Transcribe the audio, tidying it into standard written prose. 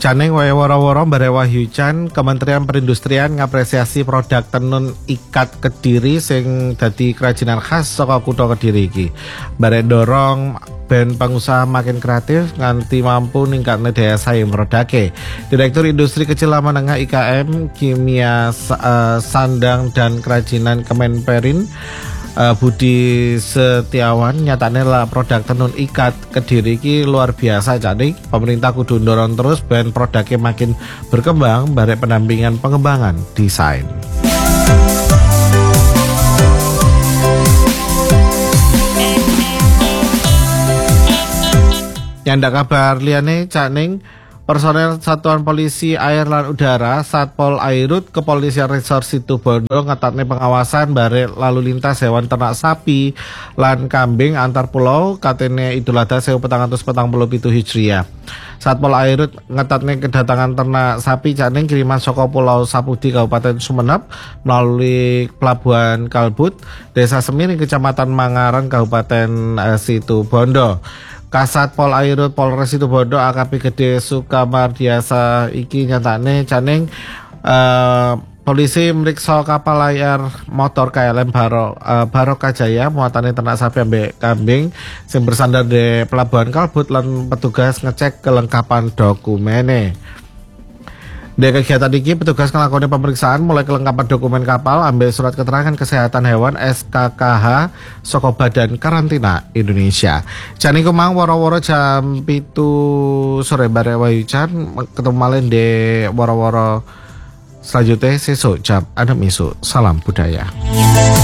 Caneng wae woro-woro bare Wahyu Chan, Kementerian Perindustrian ngapresiasi produk tenun ikat Kediri sing dadi kerajinan khas saka kutha Kediri iki. Bare dorong ben pengusaha makin kreatif nganti mampu ningkatne daya saing prodake. Direktur Industri Kecil Menengah IKM Kimia Sandang dan Kerajinan Kemenperin Budi Setiawan nyatane lah produk tenun ikat Kediri iki luar biasa. Jadi pemerintah kudu ndorong terus ben produknya makin berkembang barek pendampingan pengembangan desain. Nyanda kabar liyane Caning, personel Satuan Polisi Air lan Udara Satpol Airut Kepolisian Resor Situbondo ngetatne pengawasan bare lalu lintas hewan ternak sapi lan kambing antar pulau katene Idul Adha 1447 Hijriah. Satpol Airut ngetatne kedatangan ternak sapi Caning kiriman saka Pulau Sapudi Kabupaten Sumenep melalui Pelabuhan Kalbut, Desa Semiri Kecamatan Mangaran Kabupaten Situbondo. Kasat Pol Airut Polres Situbondo AKP Gede Sukamardiasa iki nyatane Caning polisi meriksa kapal layar motor KLM Barokah Jaya muatane ternak sapi ambek kambing sing bersandar di Pelabuhan Kalbut lan petugas ngecek kelengkapan dokumene. Di kegiatan ini petugas ngelakoni pemeriksaan mulai kelengkapan dokumen kapal, ambil surat keterangan kesehatan hewan SKKH saka Badan Karantina Indonesia. Jani kumang woro-woro jam 7 sore bare Wahyu Chan ketemu malih di woro-woro selanjutnya sesuk jam 6 isuk. Salam budaya.